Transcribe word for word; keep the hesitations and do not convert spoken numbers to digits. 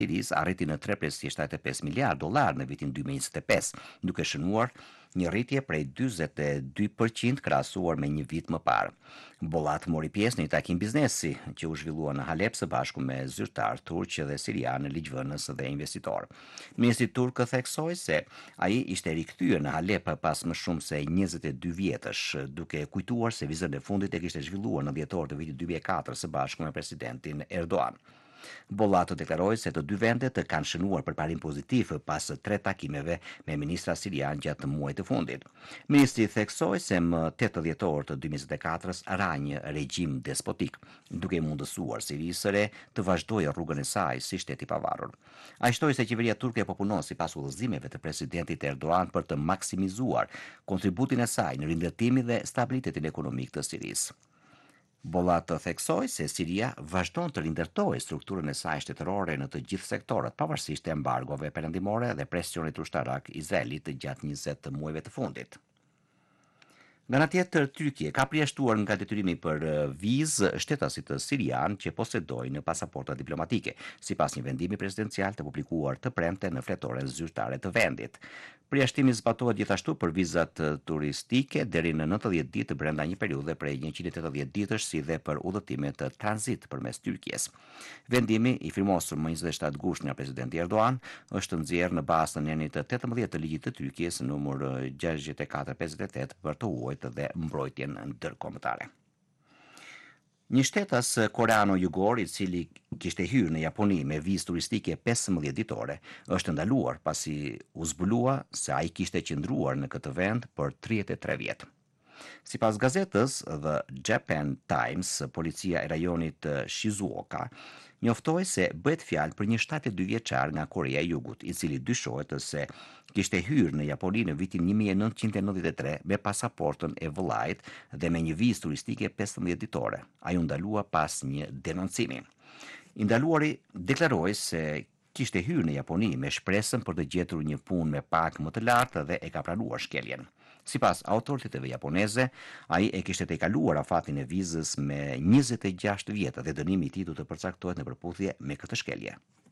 Sirisë arriti në tre virgulë shtatëdhjetë e pesë miliardë dollar në vitin dy mijë e njëzet e pesë, duke shënuar një rritje prej njëzet e dy përqind krahasuar me një vit më parë. Bollat mori pjesë në një takim biznesi që u zhvillua në Halep së bashku me zyrtar turq dhe sirianë, ligjvënës dhe investitor. Ministri turk theksoi se ai ishte rikthyer në Halep pas më shumë se njëzet e dy vjetësh, duke kujtuar se vizën e fundit e kishte zhvilluar në dhjetor të vitit dy mijë e katër së bashku me presidentin Erdogan. Bollato deklaroi se të dy vendet kanë shënuar përparim pozitiv pas tre takimeve me ministra sirian gjatë muajit të fundit. Ministri theksoi se më tetë dhjetor të dy mijë e njëzet e katër ra një regjim despotik, duke mundësuar Sirisë së re të vazhdojë rrugën e saj si shtet i pavarur. Ai shtoi se qeveria turke po punon sipas udhëzimeve të presidentit Erdogan për të maksimizuar kontributin e saj në rindërtimin dhe stabilitetin ekonomik të Sirisë. Bollat theksoi se Siria vazhdon të rindërtojë strukturën e saj shtetërore në të gjithë sektorët, pavarësisht e embargove perëndimore dhe presionit ushtarak izraelit gjatë njëzet muajve të fundit. Nga ana tjetër, Tyrkia ka përjashtuar nga detyrimi për vizë shtetasit sirian që posedojnë pasaporta diplomatike, sipas një vendimi presidencial të publikuar të premte në fletoren zyrtare të vendit. Përjashtimi zbatohet gjithashtu për vizat turistike deri në nëntëdhjetë ditë brenda një periudhe prej njëqind e tetëdhjetë ditësh, si dhe për udhëtime të tranzit përmes Tyrkisë. Vendimi, i firmosur më njëzet e shtatë gusht nga presidenti Erdogan, është nxjerrë në bazë të nenit të tetëmbëdhjetë të ligjit të Tyrkisë numër gjashtëdhjetë e katër pesëdhjetë e tetë për të uajtë dhe mbrojtjen ndërkombëtare. Një shtetas koreano-jugor i cili kishte hyrë në Japoni me vizë turistike pesëmbëdhjetë ditore është ndaluar pasi u zbulua se ai kishte qëndruar në këtë vend për tridhjetë e tre vjet. Sipas gazetës The Japan Times, policia e rajonit Shizuoka njoftoi se bëhet fjalë për një shtatëdhjetë e dy vjeçar nga Korea e Jugut, i cili dyshohet se kishte hyrë në Japoni në vitin një mijë e nëntëqind e nëntëdhjetë e tre me pasaportën e vëllait dhe me një vizë turistike pesëmbëdhjetë ditore. Ai u ndalua pas një denoncimi. I ndaluari deklaroi se kishte hyrë në Japoni me shpresën për të gjetur një punë me pak më të lartë dhe e ka pranuar shkeljen. Sipas autoriteteve japoneze, ai e kishte tejkaluar afatin e vizës me njëzet e gjashtë vjet dhe dënimi i tij do të përcaktohet në përputhje me këtë shkelje.